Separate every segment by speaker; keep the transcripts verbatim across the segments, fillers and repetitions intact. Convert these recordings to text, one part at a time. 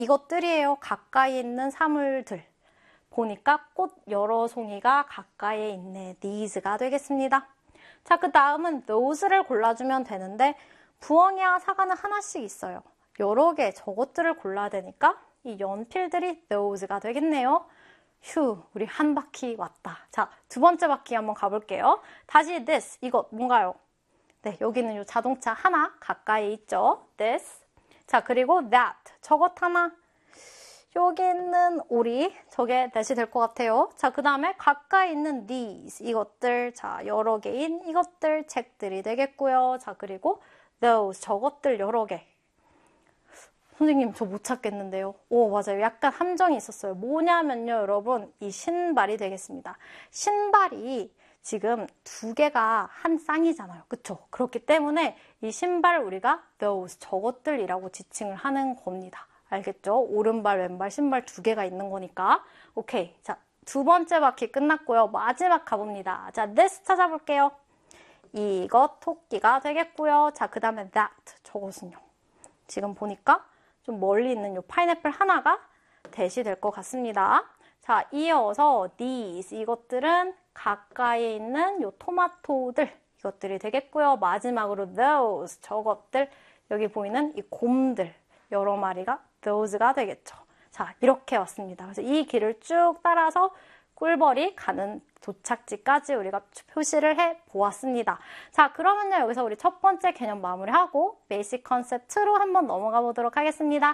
Speaker 1: 이것들이에요. 가까이 있는 사물들. 보니까 꽃 여러 송이가 가까이에 있네. these가 되겠습니다. 자, 그 다음은 those를 골라주면 되는데 부엉이와 사과는 하나씩 있어요. 여러 개 저것들을 골라야 되니까 이 연필들이 those가 되겠네요. 휴, 우리 한 바퀴 왔다. 자, 두 번째 바퀴 한번 가볼게요. 다시 this, 이것 뭔가요? 네, 여기는 요 자동차 하나 가까이 있죠. this. 자, 그리고 that, 저것 하나. 여기 있는 오리, 저게 that이 될 것 같아요. 자, 그 다음에 가까이 있는 these, 이것들, 자, 여러 개인 이것들, 책들이 되겠고요. 자, 그리고 those, 저것들 여러 개. 선생님, 저 못 찾겠는데요. 오, 맞아요. 약간 함정이 있었어요. 뭐냐면요, 여러분, 이 신발이 되겠습니다. 신발이 지금 두 개가 한 쌍이잖아요. 그쵸? 그렇기 때문에 이 신발 우리가 those, 저것들이라고 지칭을 하는 겁니다. 알겠죠? 오른발, 왼발, 신발 두 개가 있는 거니까. 오케이. 자, 두 번째 바퀴 끝났고요. 마지막 가봅니다. 자, this 찾아볼게요. 이것 토끼가 되겠고요. 자, 그 다음에 that, 저것은요. 지금 보니까 좀 멀리 있는 요 파인애플 하나가 that이 될 것 같습니다. 자, 이어서 these, 이것들은 가까이 있는 요 토마토들, 이것들이 되겠고요. 마지막으로 those, 저것들, 여기 보이는 이 곰들, 여러 마리가 those가 되겠죠. 자, 이렇게 왔습니다. 그래서 이 길을 쭉 따라서 꿀벌이 가는 도착지까지 우리가 표시를 해 보았습니다. 자, 그러면요, 여기서 우리 첫 번째 개념 마무리하고 베이직 컨셉트로 한번 넘어가 보도록 하겠습니다.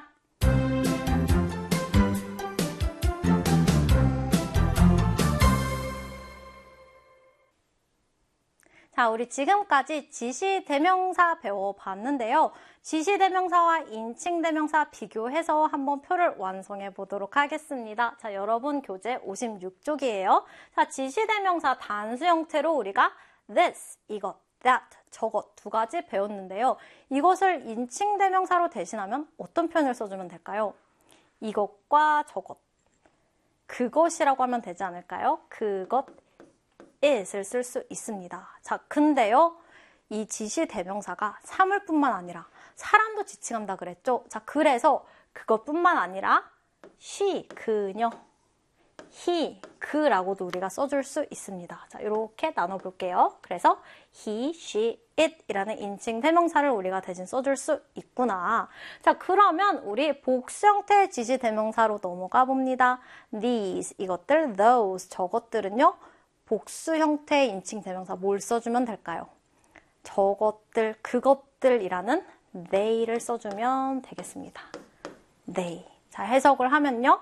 Speaker 1: 자, 우리 지금까지 지시대명사 배워봤는데요. 지시대명사와 인칭대명사 비교해서 한번 표를 완성해 보도록 하겠습니다. 자, 여러분 교재 오십육 쪽이에요. 자, 지시대명사 단수 형태로 우리가 this, 이것, that, 저것 두 가지 배웠는데요. 이것을 인칭대명사로 대신하면 어떤 표현을 써주면 될까요? 이것과 저것, 그것이라고 하면 되지 않을까요? 그것, it을 쓸 수 있습니다. 자, 근데요, 이 지시대명사가 사물뿐만 아니라 사람도 지칭한다 그랬죠? 자, 그래서 그것뿐만 아니라 she, 그녀, he, 그라고도 우리가 써줄 수 있습니다. 자, 이렇게 나눠볼게요. 그래서 he, she, it 이라는 인칭대명사를 우리가 대신 써줄 수 있구나. 자, 그러면 우리 복수 형태의 지시대명사로 넘어가 봅니다. these, 이것들, those, 저것들은요, 복수 형태의 인칭대명사 뭘 써주면 될까요? 저것들, 그것들이라는 they를 써주면 되겠습니다. they. 자, 해석을 하면요.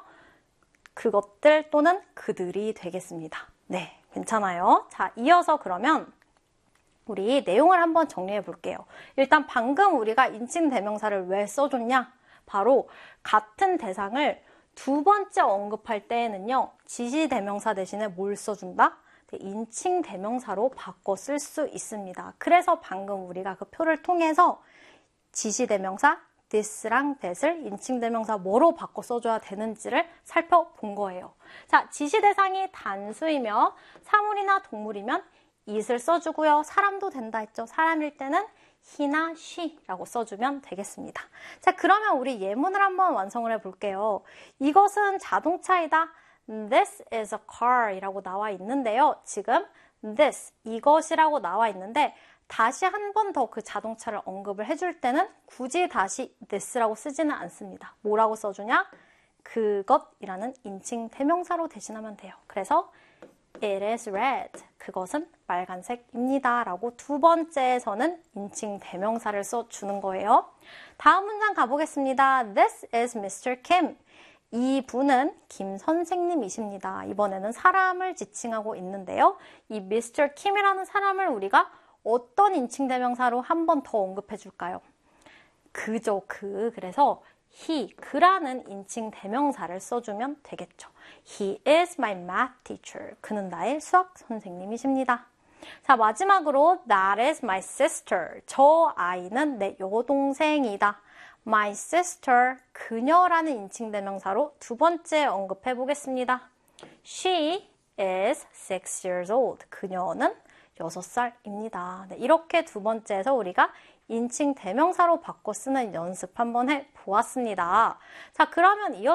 Speaker 1: 그것들 또는 그들이 되겠습니다. 네, 괜찮아요. 자, 이어서 그러면 우리 내용을 한번 정리해 볼게요. 일단 방금 우리가 인칭대명사를 왜 써줬냐? 바로 같은 대상을 두 번째 언급할 때에는요. 지시대명사 대신에 뭘 써준다? 인칭대명사로 바꿔 쓸 수 있습니다. 그래서 방금 우리가 그 표를 통해서 지시대명사 this랑 that을 인칭대명사 뭐로 바꿔 써줘야 되는지를 살펴본 거예요. 자, 지시대상이 단수이며 사물이나 동물이면 it을 써주고요. 사람도 된다 했죠. 사람일 때는 he나 she라고 써주면 되겠습니다. 자, 그러면 우리 예문을 한번 완성을 해볼게요. 이것은 자동차이다. This is a car 이라고 나와 있는데요. 지금 this, 이것이라고 나와 있는데 다시 한 번 더 그 자동차를 언급을 해줄 때는 굳이 다시 this라고 쓰지는 않습니다. 뭐라고 써주냐? 그것이라는 인칭 대명사로 대신하면 돼요. 그래서 it is red, 그것은 빨간색입니다 라고 두 번째에서는 인칭 대명사를 써주는 거예요. 다음 문장 가보겠습니다. This is 미스터 Kim. 이 분은 김 선생님이십니다. 이번에는 사람을 지칭하고 있는데요. 이 미스터 Kim이라는 사람을 우리가 어떤 인칭대명사로 한 번 더 언급해 줄까요? 그죠, 그. 그래서 he, 그라는 인칭대명사를 써주면 되겠죠. He is my math teacher. 그는 나의 수학 선생님이십니다. 자, 마지막으로 that is my sister. 저 아이는 내 여동생이다. My sister, 그녀라는 인칭대명사로 두 번째 언급해 보겠습니다. She is six years old. 그녀는 여섯 살입니다. 네, 이렇게 두 번째에서 우리가 인칭 대명사로 바꿔 쓰는 연습 한번 해 보았습니다. 자, 그러면 이어